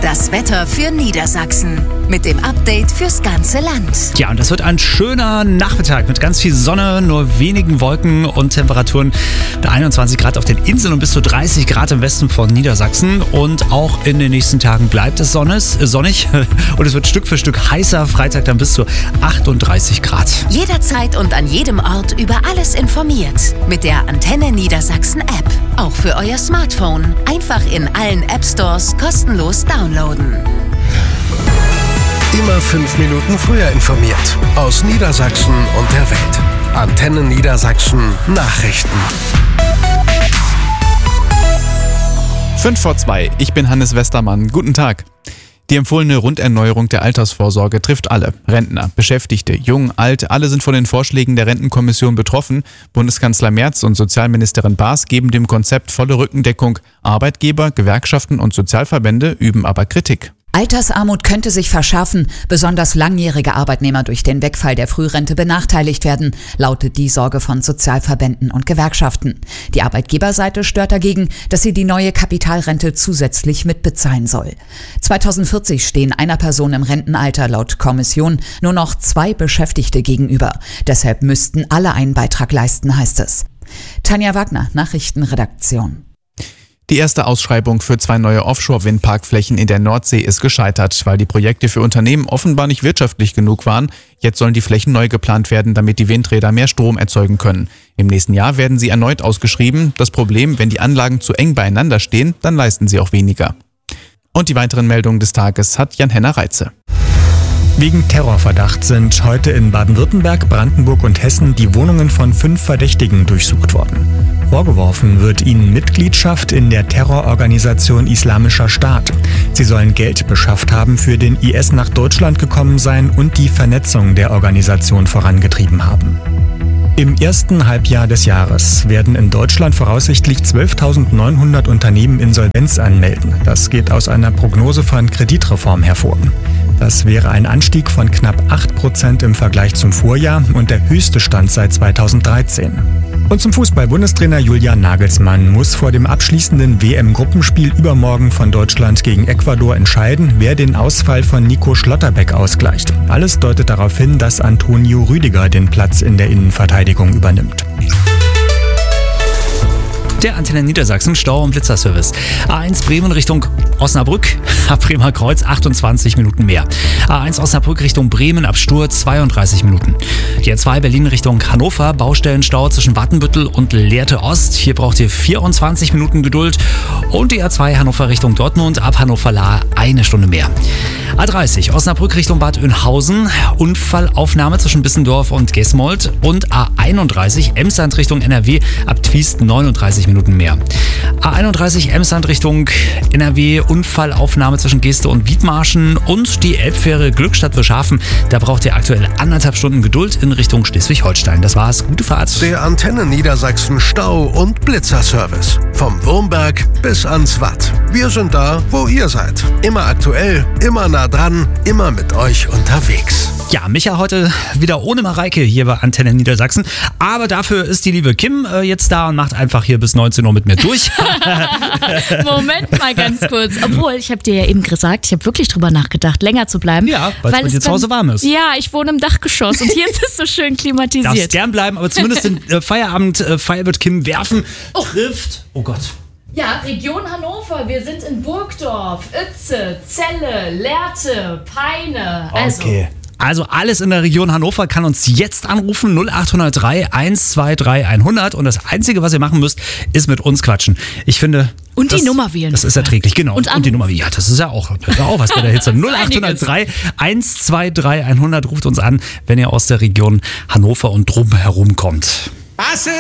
Das Wetter für Niedersachsen mit dem Update fürs ganze Land. Ja, und das wird ein schöner Nachmittag mit ganz viel Sonne, nur wenigen Wolken und Temperaturen bei 21 Grad auf den Inseln und bis zu 30 Grad im Westen von Niedersachsen. Und auch in den nächsten Tagen bleibt es sonnig und es wird Stück für Stück heißer. Freitag dann bis zu 38 Grad. Jederzeit und an jedem Ort über alles informiert. Mit der Antenne Niedersachsen App. Auch für euer Smartphone. Einfach in allen App Stores kostenlos downloaden. Immer 5 Minuten früher informiert. Aus Niedersachsen und der Welt. Antenne Niedersachsen Nachrichten. 5:02, ich bin Hannes Westermann. Guten Tag. Die empfohlene Runderneuerung der Altersvorsorge trifft alle. Rentner, Beschäftigte, jung, alt, alle sind von den Vorschlägen der Rentenkommission betroffen. Bundeskanzler Merz und Sozialministerin Baas geben dem Konzept volle Rückendeckung. Arbeitgeber, Gewerkschaften und Sozialverbände üben aber Kritik. Altersarmut könnte sich verschärfen, besonders langjährige Arbeitnehmer durch den Wegfall der Frührente benachteiligt werden, lautet die Sorge von Sozialverbänden und Gewerkschaften. Die Arbeitgeberseite stört dagegen, dass sie die neue Kapitalrente zusätzlich mitbezahlen soll. 2040 stehen einer Person im Rentenalter laut Kommission nur noch 2 Beschäftigte gegenüber. Deshalb müssten alle einen Beitrag leisten, heißt es. Tanja Wagner, Nachrichtenredaktion. Die erste Ausschreibung für 2 neue Offshore-Windparkflächen in der Nordsee ist gescheitert, weil die Projekte für Unternehmen offenbar nicht wirtschaftlich genug waren. Jetzt sollen die Flächen neu geplant werden, damit die Windräder mehr Strom erzeugen können. Im nächsten Jahr werden sie erneut ausgeschrieben. Das Problem, wenn die Anlagen zu eng beieinander stehen, dann leisten sie auch weniger. Und die weiteren Meldungen des Tages hat Jan-Henner Reitze. Wegen Terrorverdacht sind heute in Baden-Württemberg, Brandenburg und Hessen die Wohnungen von 5 Verdächtigen durchsucht worden. Vorgeworfen wird ihnen Mitgliedschaft in der Terrororganisation Islamischer Staat. Sie sollen Geld beschafft haben, für den IS nach Deutschland gekommen sein und die Vernetzung der Organisation vorangetrieben haben. Im ersten Halbjahr des Jahres werden in Deutschland voraussichtlich 12.900 Unternehmen Insolvenz anmelden. Das geht aus einer Prognose von Kreditreform hervor. Das wäre ein Anstieg von knapp 8% im Vergleich zum Vorjahr und der höchste Stand seit 2013. Und zum Fußball. Bundestrainer Julian Nagelsmann muss vor dem abschließenden WM-Gruppenspiel übermorgen von Deutschland gegen Ecuador entscheiden, wer den Ausfall von Nico Schlotterbeck ausgleicht. Alles deutet darauf hin, dass Antonio Rüdiger den Platz in der Innenverteidigung übernimmt. Der Antenne Niedersachsen Stau- und Blitzerservice. A1 Bremen Richtung Osnabrück, ab Bremer Kreuz 28 Minuten mehr. A1 Osnabrück Richtung Bremen ab Stur 32 Minuten. Die A2 Berlin Richtung Hannover, Baustellenstau zwischen Wattenbüttel und Lehrte Ost. Hier braucht ihr 24 Minuten Geduld. Und die A2 Hannover Richtung Dortmund, ab Hannover-Lahr 1 Stunde mehr. A30 Osnabrück Richtung Bad Oeynhausen, Unfallaufnahme zwischen Bissendorf und Gesmold. Und A31 Emsland Richtung NRW, ab Twiest 39 Minuten mehr. A31 Emsland Richtung NRW, Unfallaufnahme zwischen Geeste und Wiedmarschen und die Elbfähre Glückstadt-Wilschafen. Da braucht ihr aktuell 1,5 Stunden Geduld in Richtung Schleswig-Holstein. Das war's. Gute Fahrt. Der Antenne Niedersachsen Stau- und Blitzerservice. Vom Wurmberg bis ans Watt. Wir sind da, wo ihr seid. Immer aktuell, immer nah dran, immer mit euch unterwegs. Ja, Micha heute wieder ohne Mareike hier bei Antenne Niedersachsen. Aber dafür ist die liebe Kim jetzt da und macht einfach hier bis 19 Uhr mit mir durch. Moment mal ganz kurz. Obwohl, ich habe dir ja eben gesagt, ich habe wirklich drüber nachgedacht, länger zu bleiben. Ja, weil es bei dir zu Hause warm ist. Ja, ich wohne im Dachgeschoss und hier ist es so schön klimatisiert. Darfst gern bleiben, aber zumindest den Feierabend-Pfeil wird Kim werfen. Trifft. Oh Gott. Ja, Region Hannover. Wir sind in Burgdorf, Uetze, Celle, Lehrte, Peine. Okay. Also alles in der Region Hannover kann uns jetzt anrufen, 0803 123 100 und das Einzige, was ihr machen müsst, ist mit uns quatschen. Ich finde... Und die Nummer wählen. Das ist erträglich, genau. Und die Nummer wählen. Ja, das ist ja auch was bei der Hitze. 0803 123 100 ruft uns an, wenn ihr aus der Region Hannover und drumherum kommt.